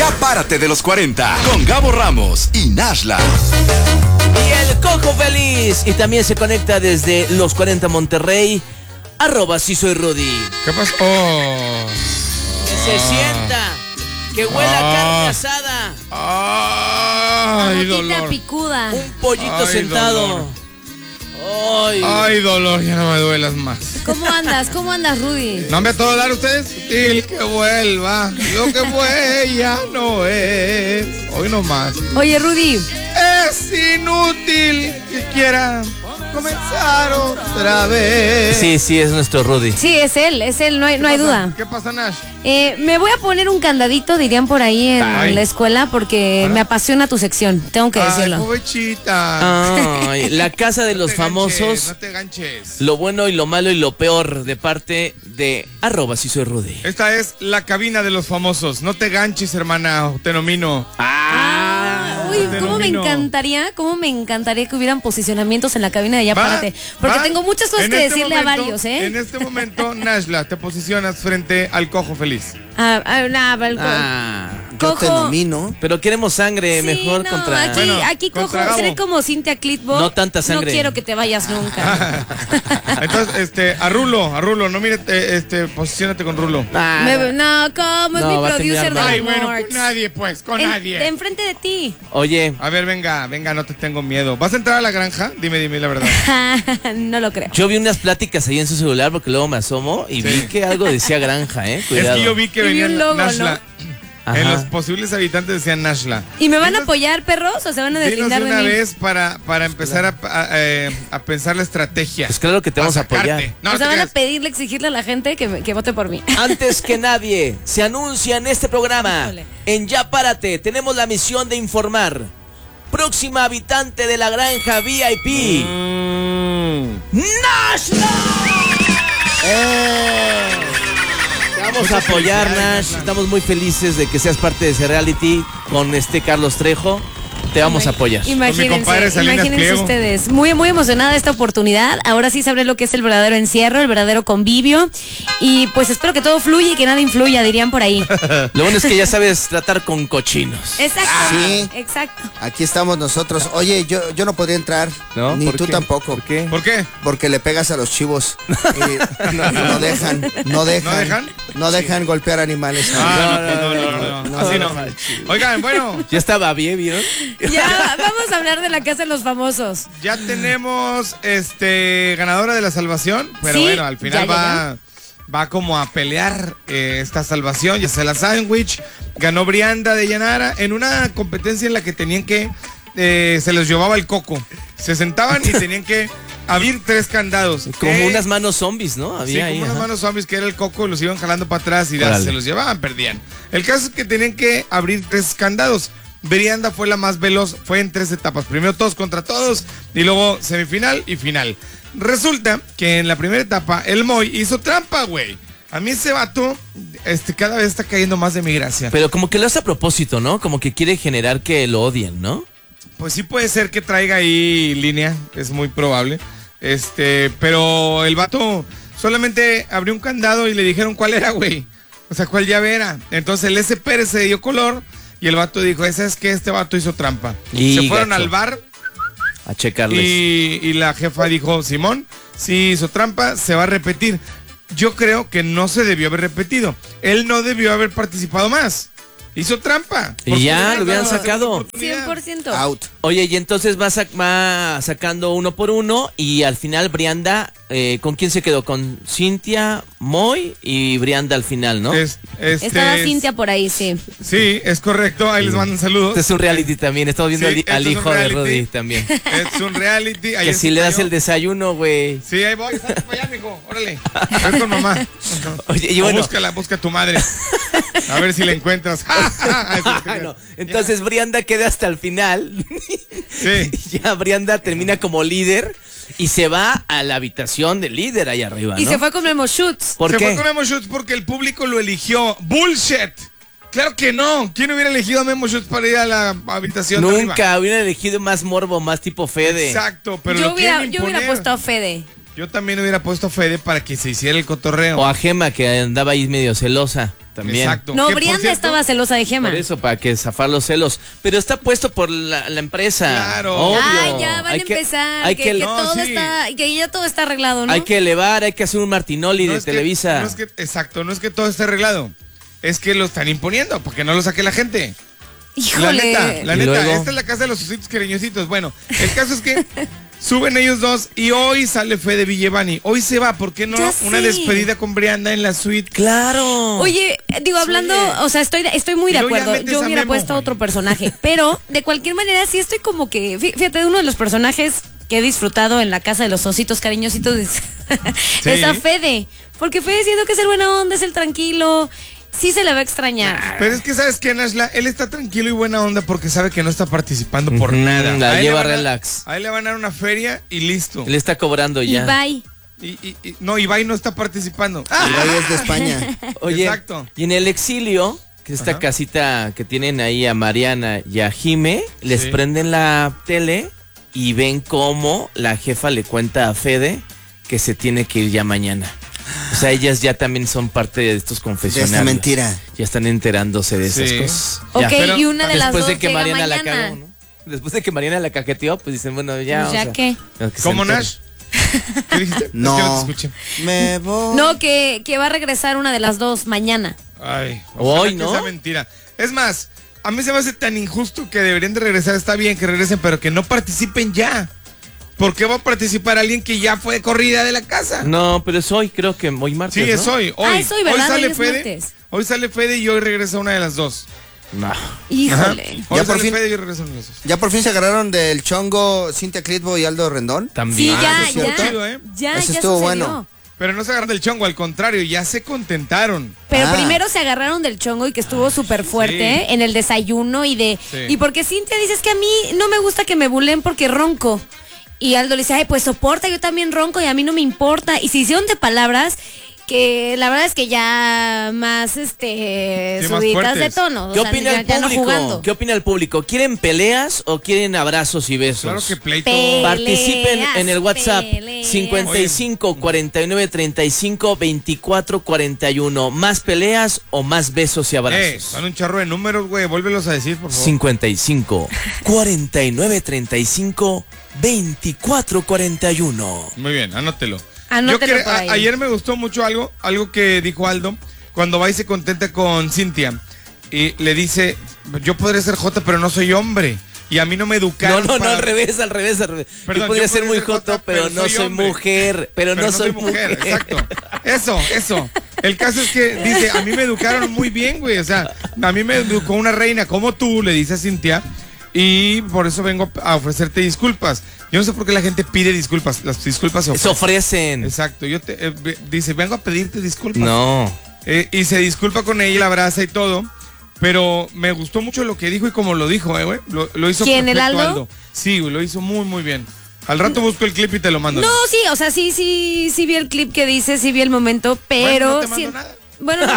Ya párate de los 40 con Gabo Ramos y Nashla. Y el Cojo Feliz. Y también se conecta desde los 40 Monterrey. @ sí soy Rudy. ¿Qué pasó? Que se sienta. Que huela a carne asada. Ay, dolor. Picuda. Un pollito Ay, sentado. dolor. Ay. Ay, dolor, ya no me duelas más. ¿Cómo andas? ¿Cómo andas, Rudy? ¿No me a todo dar ustedes? Sutil que vuelva. Lo que fue ya no es. Hoy no más. Oye, Rudy. Es inútil que quiera comenzar otra vez. Sí, es nuestro Rudy. Sí, es él, no hay duda. ¿Qué pasa, Nash? Me voy a poner un candadito, dirían por ahí en la escuela, porque me apasiona tu sección, tengo que decirlo. Ay, pobrecita. Ay, la casa de los famosos. No te ganches. Lo bueno y lo malo y lo peor de parte de @ sí soy Rudy. Esta es la cabina de los famosos. No te ganches, hermana, te nomino. Uy, Te cómo me encantaría que hubieran posicionamientos en la cabina de Ya Párate. Porque tengo muchas cosas que decirle a varios, ¿eh? En este momento, Nashla, te posicionas frente al Cojo Feliz. Yo Cojo. te nomino. Pero queremos sangre, Sí, mejor no, contra. Aquí Cojo, contra Gabo. seré como Cintia Clitbo. No tanta sangre. No quiero que te vayas nunca. Entonces, a Rulo, no mire, posiciónate con Rulo. No, ¿cómo? Es No, mi va a producer de terminar mal. Ay, bueno, Morts. con nadie, pues, con nadie. Enfrente de ti. Oye, A ver, venga, no te tengo miedo. ¿Vas a entrar a la granja? Dime la verdad. No lo creo. yo vi unas pláticas ahí en su celular porque luego me asomo y vi que algo decía granja, cuidado. Es que yo vi que Y vi venía un logo, Nashla. Ajá. En los posibles habitantes decían Nashla. ¿Y me van a apoyar, perros, o se van a Dinos deslindar de de una mí? vez para empezar a pensar la estrategia. Pues claro que te vamos a sacarte. apoyar. No, O te sea, van a creas. pedirle, exigirle a la gente que vote por mí. Antes que nadie, se anuncia en este programa. Híjole. En Ya Párate, tenemos la misión de informar. Próxima habitante de la granja VIP. ¡Nashla! Te vamos a apoyar, Nash. Estamos muy felices de que seas parte de ese reality con Carlos Trejo. Te vamos a apoyar. compadre Salinas Imagínense Pliego. ustedes. Muy, muy emocionada de esta oportunidad. Ahora sí sabré lo que es el verdadero encierro, el verdadero convivio. Y pues espero que todo fluya y que nada influya, dirían por ahí. Lo bueno es que ya sabes tratar con cochinos. Exacto. Sí. Exacto. Aquí estamos nosotros. Oye, yo no podría entrar, ¿No? ni ¿Por tú qué? tampoco. ¿Por qué? ¿Por qué? Porque le pegas a los chivos. No dejan. ¿No dejan? No dejan golpear animales. No. Así no. Oigan, bueno, Ya estaba bien, ¿vieron? Ya vamos a hablar de la casa de los famosos. ya tenemos ganadora de la salvación, pero Sí, bueno, al final ya. va como a pelear esta salvación. Ya se la sándwich ganó Brianda de Llanara en una competencia en la que tenían que se les llevaba el coco. Se sentaban y tenían que abrir 3 candados. Como unas manos zombies, ¿no? Sí, Había ahí, como unas ajá. manos zombies que era el coco, los iban jalando para atrás y Órale. se los llevaban, perdían. El caso es que tenían que abrir 3 candados. Brianda fue la más veloz, fue en 3 etapas. Primero todos contra todos y luego semifinal y final. Resulta que en la primera etapa el Moy hizo trampa, güey. A mí ese vato cada vez está cayendo más de mi gracia. Pero como que lo hace a propósito, ¿no? Como que quiere generar que lo odien, ¿no? Pues sí puede ser que traiga ahí línea, es muy probable. Pero el vato solamente abrió un candado y le dijeron cuál era, güey. O sea, cuál llave era. Entonces el S. Pérez se dio color y el vato dijo, esa es que este vato hizo trampa. Y se fueron gacho. al bar A checarles. y la jefa dijo, Simón, sí hizo trampa, se va a repetir. Yo creo que no se debió haber repetido. Él no debió haber participado más. Hizo trampa. Y ya, lo hubieran sacado. 100%. Out. Oye, y entonces va sacando uno por uno y al final Brianda, ¿con quién se quedó? Con Cintia, Moy y Brianda al final, ¿no? Estaba Cintia por ahí, sí. Sí, es correcto. Ahí les mandan saludos. Este es un reality también, estamos viendo Sí, al esto es un hijo de reality. Rudy también. Es un reality. Ahí Que si le das está el yo. desayuno, güey. Sí, ahí voy. Sal para allá, mijo. Órale. Ven con mamá. Oye, y O bueno. busca a tu madre. A ver si la encuentras. Ay, Ah, no. Entonces Brianda queda hasta el final. Sí. Ya Brianda termina como líder y se va a la habitación del líder ahí arriba, ¿no? Y se fue con Memo Shoots. ¿Por Se qué? fue con Memo Schutz porque el público lo eligió. ¡Bullshit! Claro que no. ¿Quién hubiera elegido a Memo Schutz para ir a la habitación de Nunca arriba? hubiera elegido más morbo, más tipo Fede. Exacto, pero Yo lo quieren hubiera imponer. puesto a Fede. Yo también hubiera puesto a Fede para que se hiciera el cotorreo. O a Gema, que andaba ahí medio celosa también. Exacto. No, Que, por Brianda cierto, estaba celosa de Gema. Por eso, para que zafar los celos. Pero está puesto por la empresa. Claro. Obvio. Ay, ya van Hay a empezar. hay que no, todo sí. está, que ya todo está arreglado, ¿no? Hay que elevar, hay que hacer un Martinoli no de es que- Televisa. no es que- exacto, no es que todo esté arreglado. Es que lo están imponiendo, porque no lo saque la gente. Híjole. La ¿Y neta, luego? esta es la casa de los ositos cariñositos. Bueno, el caso es que suben ellos dos y hoy sale Fede Villevani. Hoy se va, ¿por qué no? Ya Una sé. despedida con Brianda en la suite. Claro. Oye, digo, hablando, o sea, estoy muy Y de luego ya acuerdo. metes Yo a hubiera Memo, puesto Juan. otro personaje, pero de cualquier manera sí estoy como que, fíjate, uno de los personajes que he disfrutado en la casa de los ositos cariñositos es a Fede, porque Fede siento que es el buena onda, es el tranquilo, sí se le va a extrañar. Pero es que, ¿sabes qué, Nashla? Él está tranquilo y buena onda porque sabe que no está participando por Ujú, nada. la A él le lleva van a- relax. A él le van a dar una feria y listo. Le está cobrando Y ya. bye. No, Ibai no está participando. Ibai es de España. Oye, Exacto. y en el exilio, que es esta Ajá. casita que tienen ahí a Mariana y a Jime, les Sí. prenden la tele y ven cómo la jefa le cuenta a Fede que se tiene que ir ya mañana. O sea, ellas ya también son parte de estos De confesionarios. esta mentira. Ya están enterándose de esas Sí. cosas. Ok, Ya. pero y una de las Después dos de que llega Mariana la mañana. cagó, ¿no? Después de que Mariana la cajeteó, pues dicen, bueno, ya. Pues ya o sea, qué. que se ¿Cómo, entere. Nash? ¿Qué dijiste? No. Es que no te escuché. Me voy. No, que va a regresar una de las dos mañana. Ay, Hoy, ojalá que ¿no? sea mentira. Es más, a mí se me hace tan injusto que deberían de regresar. Está bien que regresen, pero que no participen ya. ¿Por qué va a participar alguien que ya fue corrida de la casa? No, pero es hoy, creo que hoy martes. Sí, es ¿no? hoy. Ah, es hoy, ¿verdad? sale Hoy es Fede. martes. Hoy sale Fede y hoy regresa una de las dos. No. Híjole. Ajá. Ya Hoy por sale fin. Fede y hoy regresa una de las dos. ¿Ya por fin se agarraron del chongo Cintia Clitbo y Aldo Rendón? Sí, También. ya, eso estuvo ya. chido, ¿eh? Ya, Ese ya estuvo sucedió. bueno. Pero no se agarran del chongo, al contrario, ya se contentaron. Pero Ah. primero se agarraron del chongo y que estuvo súper fuerte sí. en el desayuno y de... Sí. Y porque Cintia dice, es que a mí no me gusta que me bulen porque ronco. Y Aldo le dice, ay, pues soporta, yo también ronco y a mí no me importa. Y se hicieron de palabras que la verdad es que ya más más subidas de fuertes. tono. ¿Qué o sea, opina ya, el ya no público? jugando. ¿Qué opina el público? ¿Quieren peleas o quieren abrazos y besos? Claro que pleito. Participen en el WhatsApp Peleas. 55 49 35 24 41. ¿Más peleas o más besos y abrazos? Son un charro de números, güey. Vuélvelos a decir, por favor. 55 49 35 24 41. Muy bien, anótelo. Anótelo por ahí. Ayer me gustó mucho algo que dijo Aldo cuando va y se contenta con Cintia y le dice, yo podré ser Jota, pero no soy hombre. Y a mí no me No, educaron no, no, para- al revés, al revés, al revés. Perdón, yo podría yo ser podría muy ser joto, joto, pero no soy hombre. mujer. Pero no soy mujer. Exacto. Eso. El caso es que dice, a mí me educaron muy bien, güey. O sea, a mí me educó una reina como tú, le dice a Cintia. Y por eso vengo a ofrecerte disculpas. Yo no sé por qué la gente pide disculpas. Las disculpas se Se ofrecen. ofrecen. Exacto. Dice, vengo a pedirte disculpas. No. Y se disculpa con ella, la abraza y todo. Pero me gustó mucho lo que dijo y como lo dijo, güey. Lo hizo ¿Quién, el perfecto, Aldo? Sí, güey, lo hizo muy, muy bien. Al rato busco el clip y te lo mando. No, sí, o sea, sí vi el clip que dice, sí vi el momento, pero... Bueno, no te mando sí- nada. Bueno, no,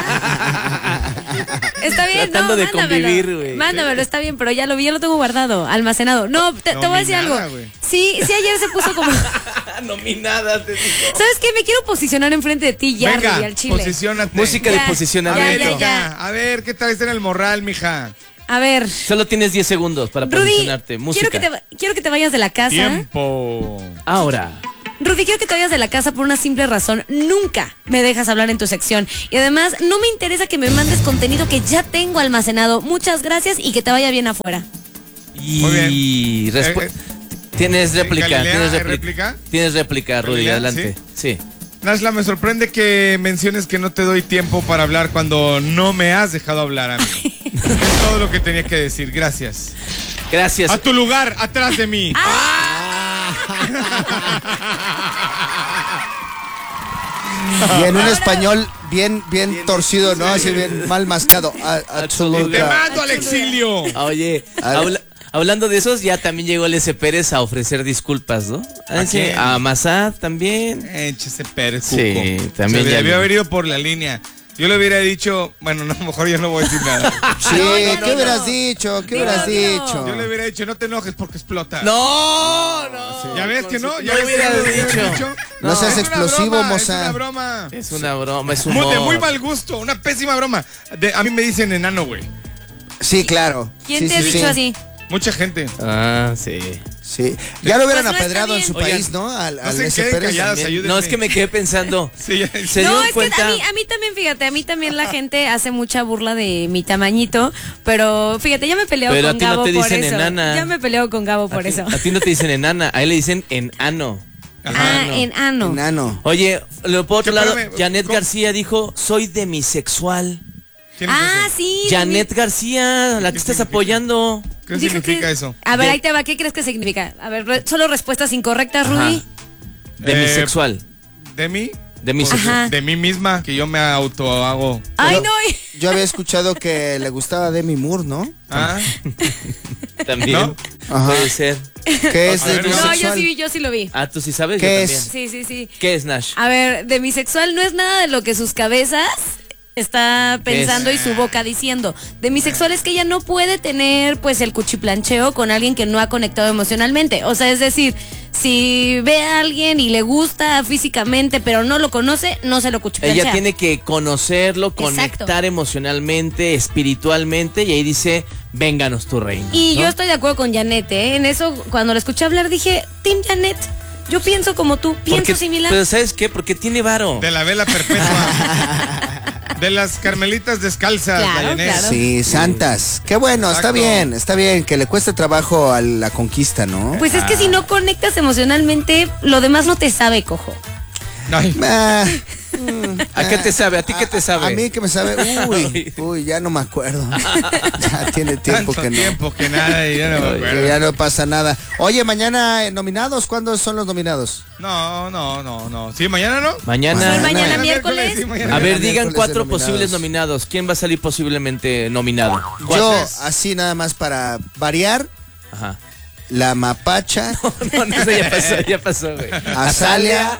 está bien, Tratando no, de mándamelo. convivir, güey. Mándamelo, está bien, pero ya lo tengo guardado, almacenado. No, te voy a decir Nominada, algo. güey. Sí, ayer se puso como... Nominada, te digo. ¿Sabes qué? Me quiero posicionar enfrente de ti, Yardi, Venga, al chile. posiciónate. Música Ya, de posicionamiento. A ver, ya. hija, a ver, ¿qué traes en el morral, mija? A ver, Solo tienes 10 segundos para Rudy, posicionarte. Música. quiero que te vayas de la casa. Tiempo. Ahora. Rudy, quiero que te vayas de la casa por una simple razón. Nunca me dejas hablar en tu sección. Y además, no me interesa que me mandes contenido que ya tengo almacenado. Muchas gracias y que te vaya bien afuera. Muy bien. Y tienes réplica, Galilea, tienes ¿hay réplica. réplica? Tienes réplica, Rudy, Galilea, adelante. Sí. Nashla, me sorprende que menciones que no te doy tiempo para hablar cuando no me has dejado hablar a mí. Es todo lo que tenía que decir, gracias. Gracias. A tu lugar, atrás de mí. Y en un español bien torcido, ¿no? Así bien mal mascado. Te Absoluta. mando al exilio. Oye, A ver. hablando de esos, ya también llegó el S. Pérez a ofrecer disculpas, ¿no? ¿A quién? A Massad también. Échese Pérez, Sí, Cuco. también Se ya debió vi. haber ido por la línea. Yo le hubiera dicho, bueno, no, mejor yo no voy a decir nada. Sí, ¿qué hubieras dicho? ¿Qué hubieras dicho? Yo le hubiera dicho, no te enojes porque explota. No, no. ¿Ya ves que no? ¿Ya No ves que hubiera no le hubiera dicho. No seas Es una explosivo, broma, moza. Es una broma. Es una broma, es De muy humor. mal gusto, una pésima broma. A mí me dicen enano, güey. Sí, claro. ¿Quién Sí, te ha sí, dicho sí. así? Mucha gente. Ah, sí. Sí. Ya lo hubieran Pues no está apedreado en bien. su Oigan, país, ¿no? Al No se ese queden Pérez. calladas, también. ayúdenme. No, es que me quedé pensando. Sí, ya- ¿Se No, dieron es que cuenta? a mí también, fíjate, a mí también la gente hace mucha burla de mi tamañito, pero fíjate, ya me peleo Pero a con ti no Gabo te por dicen eso. enana. Ya me peleo con Gabo A por ti- eso. A ti no te dicen enana, a él le dicen enano. Ah, enano. Enano. Oye, por otro ¿Qué, lado, espérame, Janet ¿cómo? García dijo, soy demisexual. ¿Quién es Ah, ese? sí. Janet García, la que estás significa? apoyando. ¿Qué dijo significa que- eso? A ver, ahí te va, ¿qué crees que significa? A ver, solo respuestas incorrectas, Rudy. Ajá. Demisexual. ¿De mí? Demisexual. Ajá. De mí misma, que yo me auto hago. Ay, Pero- no. Yo había escuchado que le gustaba Demi Moore, ¿no? Ah, También. ¿No? Ajá. Puede ser. ¿Qué es A ver, demisexual? No, yo sí lo vi. Ah, tú sí sabes, ¿Qué yo es? también. Sí. ¿Qué es Nash? A ver, demisexual no es nada de lo que sus cabezas está pensando ¿Qué y su boca diciendo. Demisexual es que ella no puede tener pues el cuchiplancheo con alguien que no ha conectado emocionalmente. O sea, es decir, si ve a alguien y le gusta físicamente pero no lo conoce, no se lo cuchiplanchea. Ella tiene que conocerlo, Exacto. conectar emocionalmente, espiritualmente, y ahí dice, vénganos tu reina. Y ¿no? yo estoy de acuerdo con Janet, ¿eh? En eso, cuando la escuché hablar, dije, Team Janet, yo pienso como tú, pienso Porque- similar. Pero ¿sabes qué? Porque tiene varo. de la vela perpetua. De las carmelitas descalzas, Claro, Dayanés. claro. Sí, santas. Qué bueno, Exacto. está bien, que le cueste trabajo a la conquista, ¿no? Pues es que si no conectas emocionalmente, lo demás no te sabe, cojo. Ay, Ah, ¿A qué te sabe? ¿A ti qué te sabe? A mí que me sabe, uy, ya no me acuerdo. Ya tiene tiempo tanto que no. tiempo que nada y ya no me Oye, Que acuerdo. ya no pasa nada. Oye, mañana nominados, ¿cuándo son los nominados? No. ¿Sí, mañana no? Mañana. Mañana miércoles. Sí, mañana. A ver, Mañana digan miércoles 4 de nominados. posibles nominados. ¿Quién va a salir posiblemente nominado? Yo, Tres. así nada más para variar, Ajá. la mapacha, No, eso ya pasó, güey. Azalia,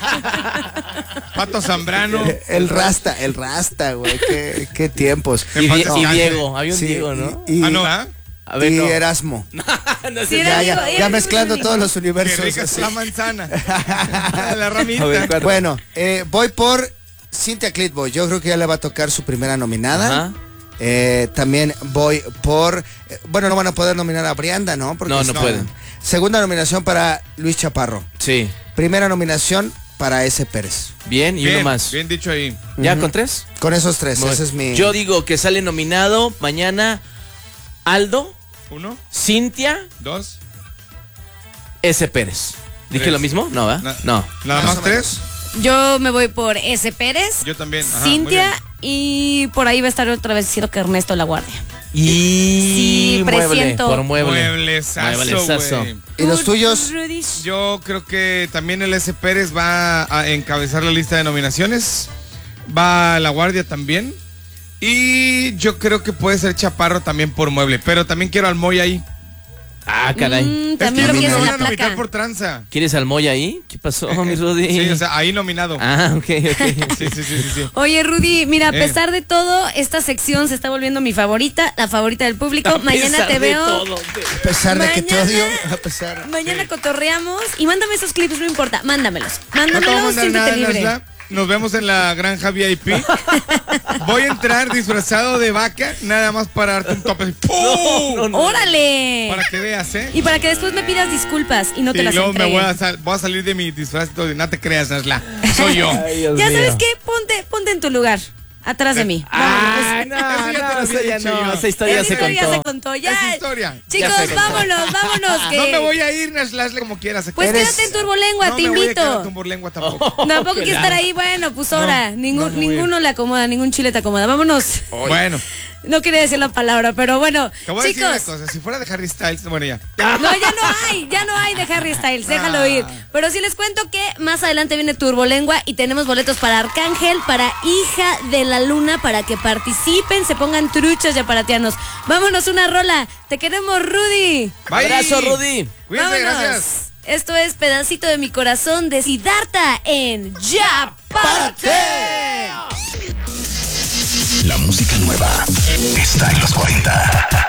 Pato Zambrano. el rasta, güey, qué tiempos. Y, paz y descanse. Diego, había un Sí, Diego, ¿no? y, Ah, no, ¿ah? A ver, y no. Erasmo. No Sí, sé. era Ya, Diego, ya, era mezclando Diego. todos los Qué universos. rica es así. la manzana. La ramita. A ver, ¿cuál? Bueno, voy por Cynthia Clitboy. Yo creo que ya le va a tocar su primera nominada. Ajá. También voy por... bueno, no van a poder nominar a Brianda, ¿no? Porque No, no pueden. Segunda nominación para Luis Chaparro. Sí. Primera nominación para S. Pérez. Bien, y uno Bien, más. bien dicho ahí. ¿Ya con 3? Con esos tres, ese es mi... Yo digo que sale nominado mañana Aldo, 1, Cintia, 2, S. Pérez. ¿Dije Tres. lo mismo? No, ¿verdad? No. Nada Más más o 3. Yo me voy por S. Pérez, Yo también. Ajá, muy Cintia bien. y por ahí va a estar otra vez diciendo que Ernesto La Guardia. Y Sí, mueble, presiento. por mueble. Mueblezazo, Mueblezazo. güey. ¿Y los tuyos? Rudy. Yo creo que también el S. Pérez va a encabezar la lista de nominaciones. Va La Guardia también. Y yo creo que puede ser Chaparro también por mueble. Pero también quiero al Moy ahí. Ah, caray. También es lo que quieres me en van la a nominar placa. por tranza. ¿Quieres al Moy ahí? ¿Qué pasó, mi Rudy? Sí, o sea, ahí nominado. Ah, ok. Sí. Oye, Rudy, mira, a pesar de todo, esta sección se está volviendo mi favorita, la favorita del público. Mañana te veo. A pesar de que te Mañana- odio, a pesar... Mañana cotorreamos y mándame esos clips, no importa, mándamelos. No te voy a Mándamelos, mandar siéntete nada, libre. Nasla. Nos vemos en la granja VIP. Voy a entrar disfrazado de vaca, nada más para darte un tope. así, ¡pum! ¡Órale! Para que veas, ¿eh? Y para que después me pidas disculpas y no te Y las luego me entregue. voy a salir de mi disfraz y todo, y no te creas, Nasla. Soy yo. Ya sabes qué, ponte en tu lugar, atrás de mí. Ah, Eso ya te lo había esa ya dicho no, yo. esa historia ya Esa se historia ya se contó. contó, ya. Es historia. Chicos, Ya se contó. vámonos. Que... No me voy a ir, Nasla, hazle como quieras. Pues Eres- quédate en Turbolengua, no te me voy a quedar en invito. Turbolengua tampoco. Tampoco qué quieres estar ahí, bueno, pues ahora. no me voy. Ninguno le acomoda, ningún chile te acomoda. Vámonos. Bueno, No quería decir la palabra, pero bueno, te voy a decir una chicos. cosa. Si fuera de Harry Styles, bueno, ya. No, ya no hay de Harry Styles, déjalo ir. Pero sí les cuento que más adelante viene Turbolengua y tenemos boletos para Arcángel, para Hija de la Luna, para que participen, se pongan truchas y aparatianos. Vámonos una rola. Te queremos, Rudy. Bye. Abrazo, Rudy. Cuídense, Vámonos. gracias. Esto es Pedacito de mi Corazón de Siddhartha en Ya Párate. La música nueva está en los 40.